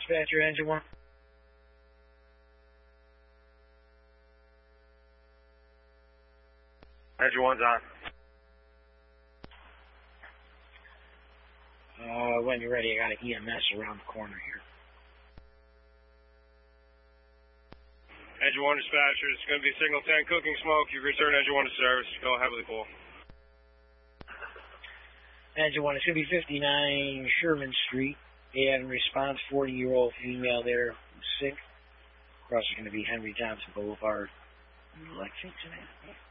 Dispatcher, engine 1. Engine 1's on. When you're ready, I got an EMS around the corner here. Engine 1 dispatcher, it's going to be signal 10, cooking smoke. You return engine 1 to service. Go heavily full. Engine 1, it's going to be 59 Sherman Street. And response, 40-year-old female there who's sick. Cross is going to be Henry Johnson Boulevard, Lexington.